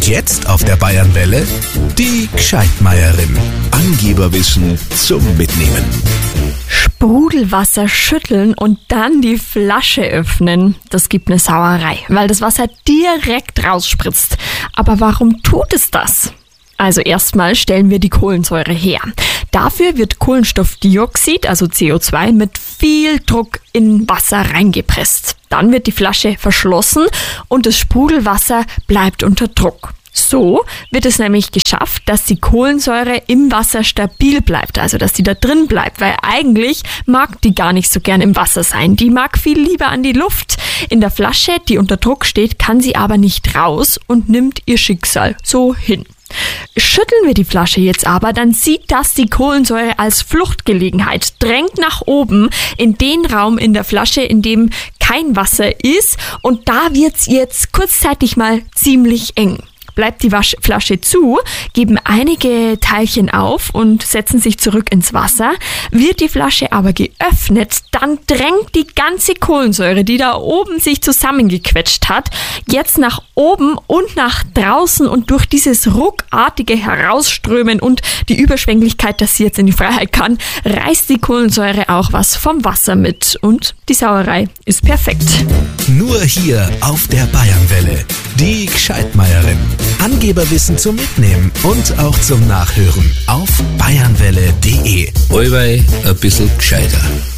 Und jetzt auf der Bayernwelle die Gscheidmeierin. Angeberwissen zum Mitnehmen. Sprudelwasser schütteln und dann die Flasche öffnen. Das gibt eine Sauerei, weil das Wasser direkt rausspritzt. Aber warum tut es das? Also erstmal stellen wir die Kohlensäure her. Dafür wird Kohlenstoffdioxid, also CO2, mit viel Druck in Wasser reingepresst. Dann wird die Flasche verschlossen und das Sprudelwasser bleibt unter Druck. So wird es nämlich geschafft, dass die Kohlensäure im Wasser stabil bleibt, also dass die da drin bleibt, weil eigentlich mag die gar nicht so gern im Wasser sein. Die mag viel lieber an die Luft. In der Flasche, die unter Druck steht, kann sie aber nicht raus und nimmt ihr Schicksal so hin. Schütteln wir die Flasche jetzt aber, dann sieht das die Kohlensäure als Fluchtgelegenheit, drängt nach oben in den Raum in der Flasche, in dem kein Wasser ist, und da wird's jetzt kurzzeitig mal ziemlich eng. Bleibt die Flasche zu, geben einige Teilchen auf und setzen sich zurück ins Wasser. Wird die Flasche aber geöffnet, dann drängt die ganze Kohlensäure, die da oben sich zusammengequetscht hat, jetzt nach oben und nach draußen, und durch dieses ruckartige Herausströmen und die Überschwänglichkeit, dass sie jetzt in die Freiheit kann, reißt die Kohlensäure auch was vom Wasser mit, und die Sauerei ist perfekt. Nur hier auf der Bayernwelle. Die Gscheidmeierin. Angeberwissen zum Mitnehmen und auch zum Nachhören auf bayernwelle.de. Allweil ein bisschen gescheiter.